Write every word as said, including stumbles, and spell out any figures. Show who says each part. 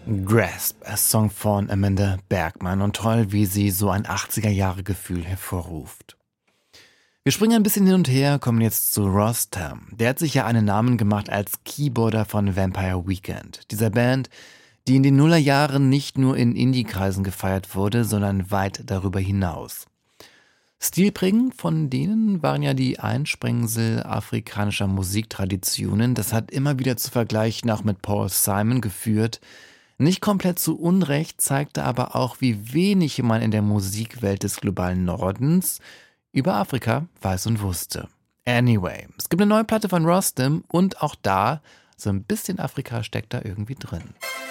Speaker 1: Grasp, ein Song von Amanda Bergman und toll, wie sie so ein achtziger-Jahre-Gefühl hervorruft. Wir springen ein bisschen hin und her, kommen jetzt zu Ross Tam. Der hat sich ja einen Namen gemacht als Keyboarder von Vampire Weekend, dieser Band, die in den Nullerjahren nicht nur in Indie-Kreisen gefeiert wurde, sondern weit darüber hinaus. Stilprägend von denen waren ja die Einsprengsel afrikanischer Musiktraditionen. Das hat immer wieder zu Vergleichen auch mit Paul Simon geführt. Nicht komplett zu Unrecht, zeigte aber auch, wie wenig man in der Musikwelt des globalen Nordens über Afrika weiß und wusste. Anyway, es gibt eine neue Platte von Ross Tam und auch da, so ein bisschen Afrika steckt da irgendwie drin.